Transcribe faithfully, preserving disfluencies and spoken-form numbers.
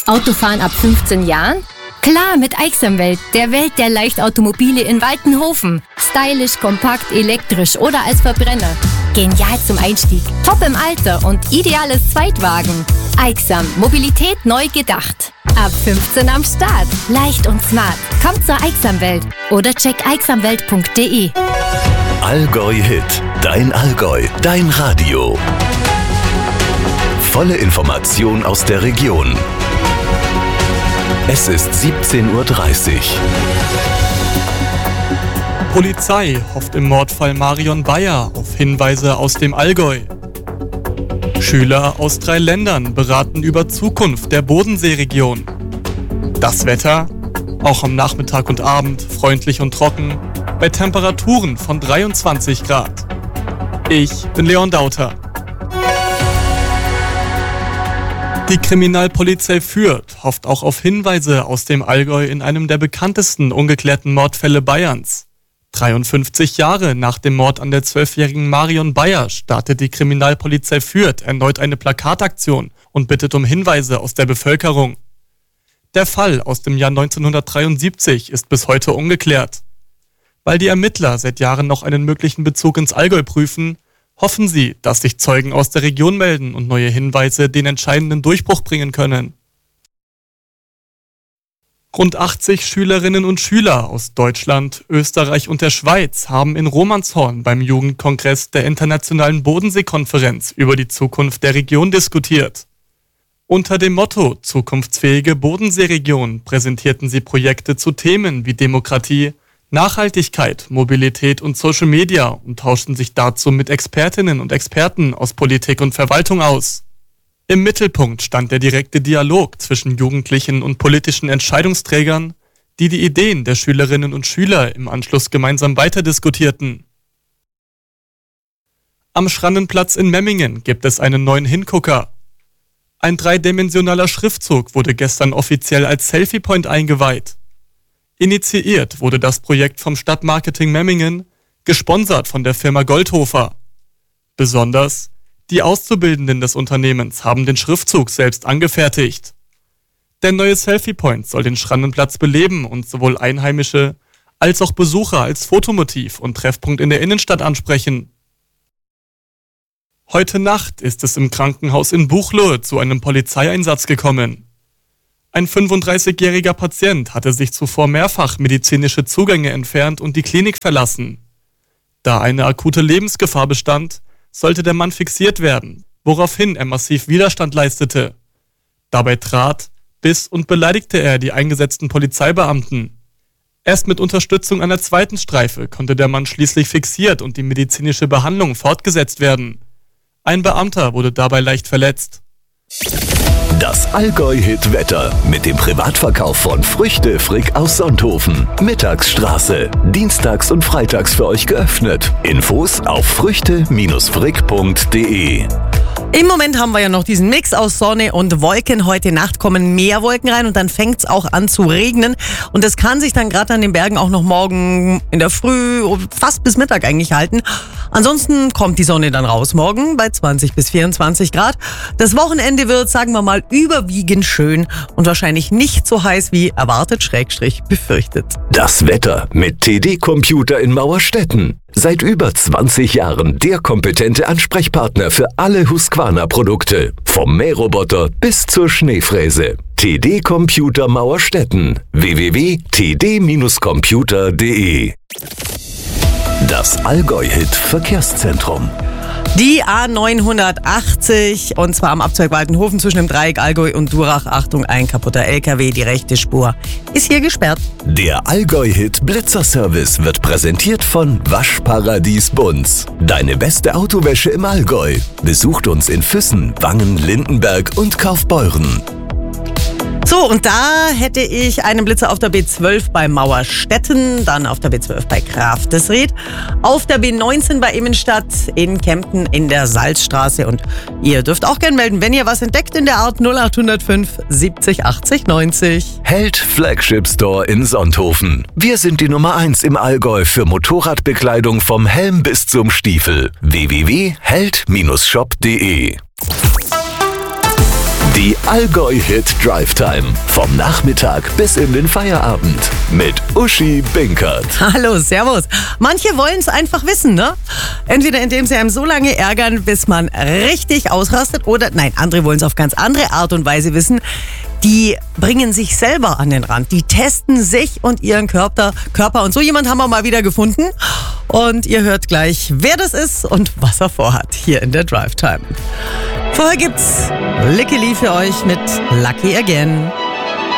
Autofahren ab fünfzehn Jahren? Klar, mit Aixamwelt, der Welt der Leichtautomobile in Waltenhofen. Stylisch, kompakt, elektrisch oder als Verbrenner. Genial zum Einstieg, top im Alter und ideales Zweitwagen. Aixam, Mobilität neu gedacht. Ab fünfzehn am Start. Leicht und smart. Kommt zur Aixamwelt oder check aixamwelt punkt de. Allgäu Hit. Dein Allgäu. Dein Radio. Volle Information aus der Region. Es ist siebzehn Uhr dreißig. Polizei hofft im Mordfall Marion Bayer auf Hinweise aus dem Allgäu. Schüler aus drei Ländern beraten über Zukunft der Bodenseeregion. Das Wetter? Auch am Nachmittag und Abend freundlich und trocken, bei Temperaturen von dreiundzwanzig Grad. Ich bin Leon Dauter. Die Kriminalpolizei Fürth hofft auch auf Hinweise aus dem Allgäu in einem der bekanntesten ungeklärten Mordfälle Bayerns. dreiundfünfzig Jahre nach dem Mord an der zwölfjährigen Marion Bayer startet die Kriminalpolizei Fürth erneut eine Plakataktion und bittet um Hinweise aus der Bevölkerung. Der Fall aus dem Jahr neunzehnhundertdreiundsiebzig ist bis heute ungeklärt. Weil die Ermittler seit Jahren noch einen möglichen Bezug ins Allgäu prüfen, hoffen sie, dass sich Zeugen aus der Region melden und neue Hinweise den entscheidenden Durchbruch bringen können. Rund achtzig Schülerinnen und Schüler aus Deutschland, Österreich und der Schweiz haben in Romanshorn beim Jugendkongress der Internationalen Bodenseekonferenz über die Zukunft der Region diskutiert. Unter dem Motto Zukunftsfähige Bodenseeregion präsentierten sie Projekte zu Themen wie Demokratie, Nachhaltigkeit, Mobilität und Social Media und tauschten sich dazu mit Expertinnen und Experten aus Politik und Verwaltung aus. Im Mittelpunkt stand der direkte Dialog zwischen Jugendlichen und politischen Entscheidungsträgern, die die Ideen der Schülerinnen und Schüler im Anschluss gemeinsam weiterdiskutierten. Am Schrannenplatz in Memmingen gibt es einen neuen Hingucker. Ein dreidimensionaler Schriftzug wurde gestern offiziell als Selfie Point eingeweiht. Initiiert wurde das Projekt vom Stadtmarketing Memmingen, gesponsert von der Firma Goldhofer. Besonders die Auszubildenden des Unternehmens haben den Schriftzug selbst angefertigt. Der neue Selfie Point soll den Schrannenplatz beleben und sowohl Einheimische als auch Besucher als Fotomotiv und Treffpunkt in der Innenstadt ansprechen. Heute Nacht ist es im Krankenhaus in Buchloe zu einem Polizeieinsatz gekommen. Ein fünfunddreißigjähriger Patient hatte sich zuvor mehrfach medizinische Zugänge entfernt und die Klinik verlassen. Da eine akute Lebensgefahr bestand, sollte der Mann fixiert werden, woraufhin er massiv Widerstand leistete. Dabei trat, biss und beleidigte er die eingesetzten Polizeibeamten. Erst mit Unterstützung einer zweiten Streife konnte der Mann schließlich fixiert und die medizinische Behandlung fortgesetzt werden. Ein Beamter wurde dabei leicht verletzt. Das Allgäu-Hit-Wetter mit dem Privatverkauf von Früchte Frick aus Sonthofen. Mittagsstraße. Dienstags und freitags für euch geöffnet. Infos auf früchte frick punkt de. Im Moment haben wir ja noch diesen Mix aus Sonne und Wolken. Heute Nacht kommen mehr Wolken rein und dann fängt es auch an zu regnen. Und das kann sich dann gerade an den Bergen auch noch morgen in der Früh fast bis Mittag eigentlich halten. Ansonsten kommt die Sonne dann raus morgen bei zwanzig bis vierundzwanzig Grad. Das Wochenende wird, sagen wir mal, überwiegend schön und wahrscheinlich nicht so heiß wie erwartet, Schrägstrich befürchtet. Das Wetter mit T D Computer in Mauerstetten. Seit über zwanzig Jahren der kompetente Ansprechpartner für alle Husqvarna-Produkte. Vom Mähroboter bis zur Schneefräse. T D Computer Mauerstetten. w w w punkt t d computer punkt de. Das Allgäu-Hit Verkehrszentrum. Die A neunhundertachtzig, und zwar am Abzweig Waltenhofen zwischen dem Dreieck Allgäu und Durach. Achtung, ein kaputter L K W, die rechte Spur ist hier gesperrt. Der Allgäu-Hit Blitzerservice wird präsentiert von Waschparadies Bunz. Deine beste Autowäsche im Allgäu. Besucht uns in Füssen, Wangen, Lindenberg und Kaufbeuren. So, und da hätte ich einen Blitzer auf der B zwölf bei Mauerstetten, dann auf der B zwölf bei Grafdesried, auf der B neunzehn bei Immenstadt, in Kempten in der Salzstraße. Und ihr dürft auch gerne melden, wenn ihr was entdeckt in der Art. null acht null fünf siebzig achtzig neunzig. Held Flagship Store in Sonthofen. Wir sind die Nummer eins im Allgäu für Motorradbekleidung vom Helm bis zum Stiefel. w w w punkt held Bindestrich shop punkt de Die Allgäu-Hit Drive Time. Vom Nachmittag bis in den Feierabend. Mit Uschi Binkert. Hallo, servus. Manche wollen es einfach wissen, ne? Entweder indem sie einem so lange ärgern, bis man richtig ausrastet, oder, nein, andere wollen es auf ganz andere Art und Weise wissen. Die bringen sich selber an den Rand. Die testen sich und ihren Körper. Körper. Und so jemand haben wir mal wieder gefunden. Und ihr hört gleich, wer das ist und was er vorhat, hier in der Drive Time. Vorher gibt's Lickily für euch mit Lucky Again.